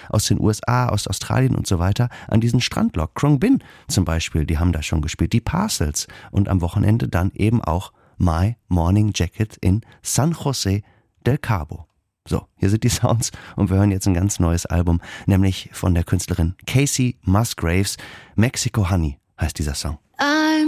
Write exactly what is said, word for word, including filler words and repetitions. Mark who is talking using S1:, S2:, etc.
S1: aus den U S A, aus Australien und so weiter an diesen Strand lockt. Khruangbin zum Beispiel, die haben da schon gespielt, die Parcels und am Wochenende dann eben auch My Morning Jacket in San Jose del Cabo. So, hier sind die Sounds und wir hören jetzt ein ganz neues Album, nämlich von der Künstlerin Kacey Musgraves. Mexico Honey heißt dieser Song.